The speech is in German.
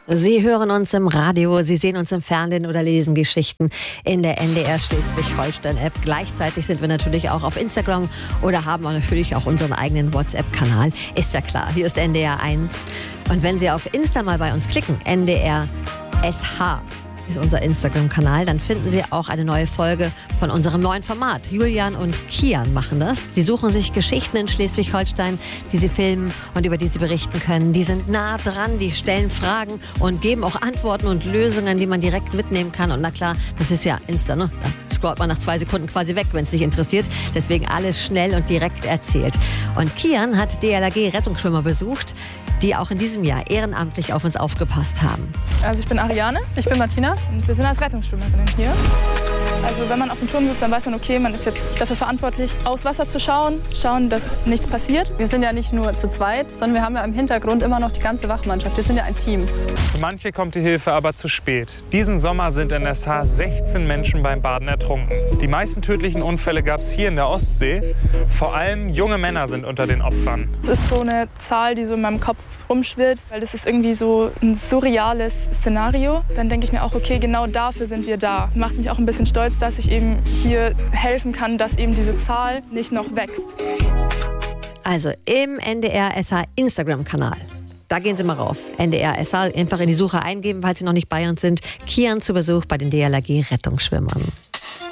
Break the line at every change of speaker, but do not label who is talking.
Sie hören uns im Radio, Sie sehen uns im Fernsehen oder lesen Geschichten in der NDR Schleswig-Holstein-App. Gleichzeitig sind wir natürlich auch auf Instagram oder haben natürlich auch unseren eigenen WhatsApp-Kanal. Ist ja klar, hier ist NDR 1. Und wenn Sie auf Insta mal bei uns klicken, NDR SH ist unser Instagram-Kanal, dann finden Sie auch eine neue Folge von unserem neuen Format. Julian und Kian machen das. Die suchen sich Geschichten in Schleswig-Holstein, die sie filmen und über die sie berichten können. Die sind nah dran, die stellen Fragen und geben auch Antworten und Lösungen, die man direkt mitnehmen kann. Und na klar, das ist ja Insta, ne? Da scrollt man nach 2 Sekunden quasi weg, wenn es nicht interessiert. Deswegen alles schnell und direkt erzählt. Und Kian hat DLRG-Rettungsschwimmer besucht, die auch in diesem Jahr ehrenamtlich auf uns aufgepasst haben.
Also ich bin Ariane, ich bin Martina und wir sind als Rettungsschwimmerinnen hier. Also wenn man auf dem Turm sitzt, dann weiß man, okay, man ist jetzt dafür verantwortlich, aufs Wasser zu schauen, dass nichts passiert.
Wir sind ja nicht nur zu zweit, sondern wir haben ja im Hintergrund immer noch die ganze Wachmannschaft. Wir sind ja ein Team.
Für manche kommt die Hilfe aber zu spät. Diesen Sommer sind in SH 16 Menschen beim Baden ertrunken. Die meisten tödlichen Unfälle gab es hier in der Ostsee. Vor allem junge Männer sind unter den Opfern.
Das ist so eine Zahl, die so in meinem Kopf rumschwirrt, weil das ist irgendwie so ein surreales Szenario. Dann denke ich mir auch, okay, genau dafür sind wir da. Das macht mich auch ein bisschen stolz, dass ich eben hier helfen kann, dass eben diese Zahl nicht noch wächst.
Also im NDR SH Instagram-Kanal. Da gehen Sie mal rauf. NDR SH einfach in die Suche eingeben, falls Sie noch nicht bei uns sind. Kian zu Besuch bei den DLRG Rettungsschwimmern.